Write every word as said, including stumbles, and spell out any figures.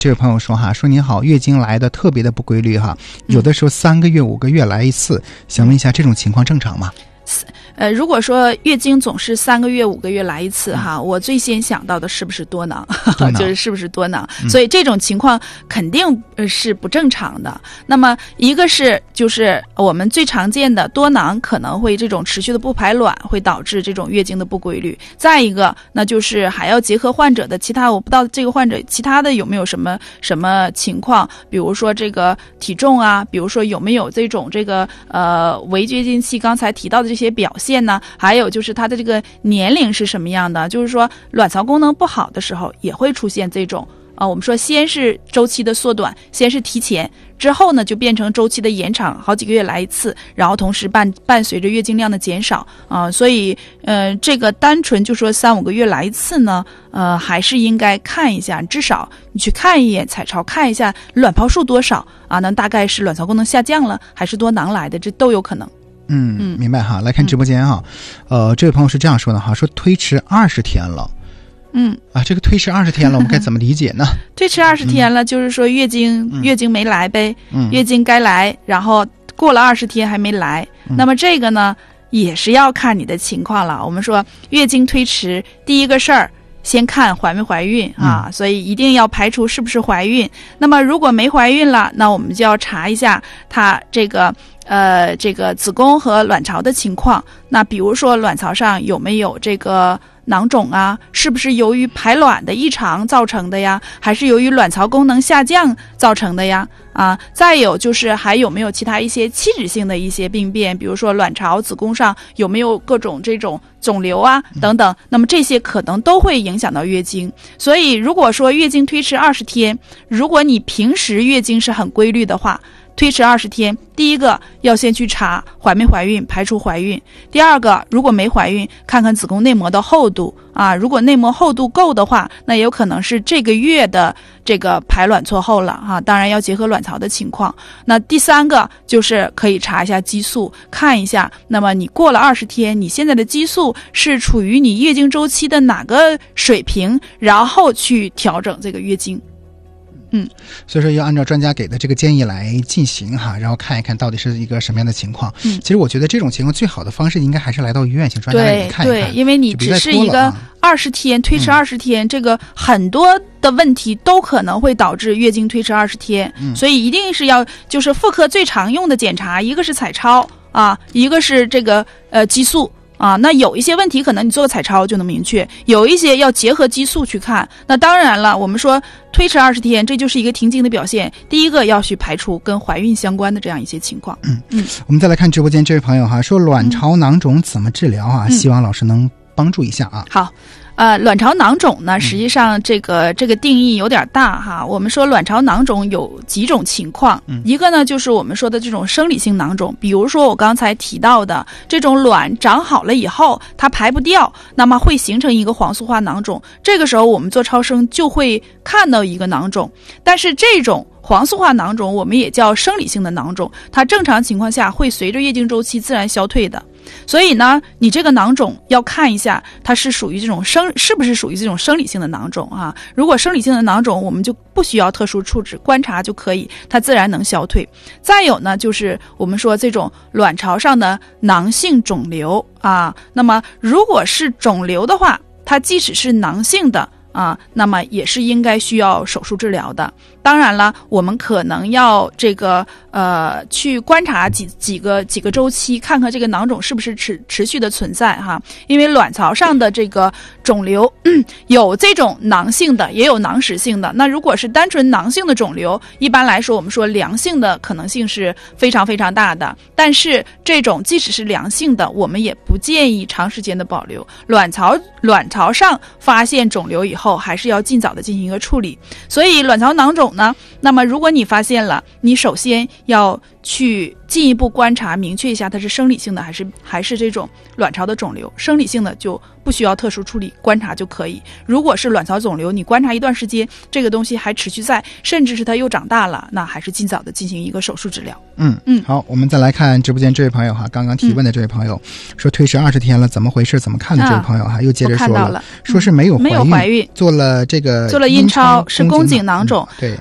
这位朋友说哈，说你好，月经来的特别的不规律哈，有的时候三个月五个月来一次，嗯、想问一下这种情况正常吗？ 呃，如果说月经总是三个月五个月来一次哈，嗯、我最先想到的是不是多囊，多囊就是是不是多囊，嗯、所以这种情况肯定是不正常的。那么一个是就是我们最常见的多囊可能会这种持续的不排卵，会导致这种月经的不规律。再一个，那就是还要结合患者的其他，我不知道这个患者其他的有没有什么什么情况，比如说这个体重啊，比如说有没有这种这个呃围绝经期刚才提到的这些表现呢，还有就是他的这个年龄是什么样的，就是说卵巢功能不好的时候也会出现这种啊、呃，我们说先是周期的缩短，先是提前，之后呢就变成周期的延长，好几个月来一次，然后同时伴伴随着月经量的减少啊、呃，所以呃这个单纯就说三五个月来一次呢，呃还是应该看一下，至少你去看一眼彩超，看一下卵泡数多少啊，那大概是卵巢功能下降了还是多囊来的，这都有可能。 嗯，明白哈。来看直播间哈，嗯、呃，这位朋友是这样说的哈，说推迟二十天了。 嗯啊，这个推迟二十天了，我们该怎么理解呢？ 推迟二十天了，嗯、就是说月经、嗯、月经没来呗， 嗯、 月经该来，然后过了二十天还没来，嗯、那么这个呢也是要看你的情况了。我们说月经推迟，第一个事儿。先看怀没怀孕啊、嗯，所以一定要排除是不是怀孕。那么如果没怀孕了，那我们就要查一下它这个呃这个子宫和卵巢的情况。那比如说卵巢上有没有这个囊肿啊，是不是由于排卵的异常造成的呀，还是由于卵巢功能下降造成的呀？啊，再有就是还有没有其他一些器质性的一些病变，比如说卵巢、子宫上有没有各种这种肿瘤啊等等，那么这些可能都会影响到月经。所以如果说月经推迟二十天，如果你平时月经是很规律的话，推迟二十天，第一个要先去查怀没怀孕，排除怀孕。第二个，如果没怀孕，看看子宫内膜的厚度啊，如果内膜厚度够的话，那也有可能是这个月的这个排卵错后了哈、啊，当然要结合卵巢的情况。那第三个就是可以查一下激素，看一下，那么你过了二十天，你现在的激素是处于你月经周期的哪个水平，然后去调整这个月经。嗯， 所以说要按照专家给的这个建议来进行哈，然后看一看到底是一个什么样的情况。 嗯， 其实我觉得这种情况最好的方式应该还是来到医院，请专家来给你看一看。 对对，因为你只是一个二十天推迟二十天、嗯，这个很多的问题都可能会导致月经推迟二十天、嗯，所以一定是要就是妇科最常用的检查，一个是彩超啊，一个是这个呃激素。啊，那有一些问题可能你做个彩超就能明确，有一些要结合激素去看。那当然了，我们说推迟二十天，这就是一个停经的表现。第一个要去排除跟怀孕相关的这样一些情况。 嗯嗯，我们再来看直播间这位朋友哈，说卵巢囊肿怎么治疗啊？嗯、希望老师能帮助一下啊。 好。呃，卵巢囊肿呢，实际上这个、嗯、这个定义有点大哈。我们说卵巢囊肿有几种情况、嗯，一个呢就是我们说的这种生理性囊肿，比如说我刚才提到的这种卵长好了以后它排不掉，那么会形成一个黄素化囊肿，这个时候我们做超声就会看到一个囊肿，但是这种黄素化囊肿我们也叫生理性的囊肿，它正常情况下会随着月经周期自然消退的。所以呢，你这个囊肿要看一下，它是属于这种生，是不是属于这种生理性的囊肿啊？如果生理性的囊肿，我们就不需要特殊处置，观察就可以，它自然能消退。再有呢，就是我们说这种卵巢上的囊性肿瘤啊，那么如果是肿瘤的话，它即使是囊性的啊，那么也是应该需要手术治疗的。当然了，我们可能要这个呃去观察几几个几个周期，看看这个囊肿是不是持持续的存在哈。因为卵巢上的这个肿瘤、嗯、有这种囊性的，也有囊实性的。那如果是单纯囊性的肿瘤，一般来说我们说良性的可能性是非常非常大的。但是这种即使是良性的，我们也不建议长时间的保留。卵巢卵巢上发现肿瘤以后，还是要尽早的进行一个处理。所以卵巢囊肿呢，那么如果你发现了，你首先要去进一步观察，明确一下它是生理性的还是还是这种卵巢的肿瘤。生理性的就不需要特殊处理，观察就可以。如果是卵巢肿瘤，你观察一段时间，这个东西还持续在，甚至是它又长大了，那还是尽早的进行一个手术治疗。 嗯嗯，好，我们再来看直播间这位朋友哈，刚刚提问的这位朋友、嗯、说推迟二十天了，怎么回事？怎么看的？这位朋友哈、啊，又接着说了， 了说是没有怀孕， 没有怀孕， 做了这个做了阴超，是宫颈囊肿。 对，